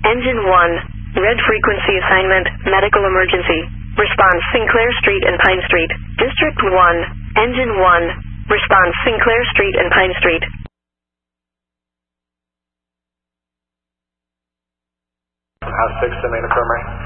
Engine 1. Red frequency assignment, medical emergency. Response Sinclair Street and Pine Street. District 1. Engine 1. Response Sinclair Street and Pine Street. House 6, the main infirmary.